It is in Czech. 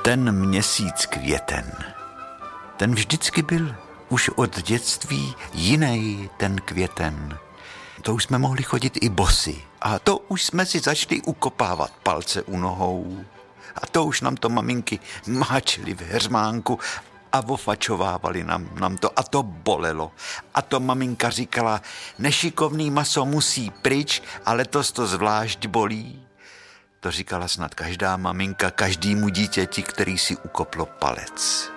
Ten měsíc květen, ten vždycky byl už od dětství jiný ten květen. To už jsme mohli chodit i bosy a to už jsme si začali ukopávat palce u nohou. A to už nám to maminky máčily v heřmánku a ofačovávali nám to a to bolelo. A to maminka říkala, nešikovný maso musí pryč a letos to zvlášť bolí. To říkala snad každá maminka každému dítěti, který si ukoplo palec.